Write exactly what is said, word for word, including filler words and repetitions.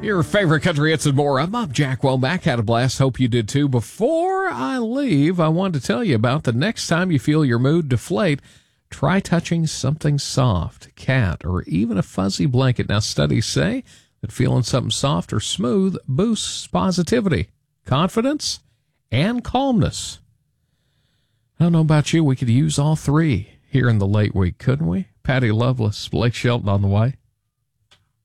Your favorite country hits and more. I'm Bob Jack Womack. Had a blast. Hope you did too. Before I leave, I wanted to tell you about the next time you feel your mood deflate, try touching something soft, cat, or even a fuzzy blanket. Now, studies say that feeling something soft or smooth boosts positivity, confidence, and calmness. I don't know about you. We could use all three here in the late week, couldn't we? Patty Loveless, Blake Shelton on the way.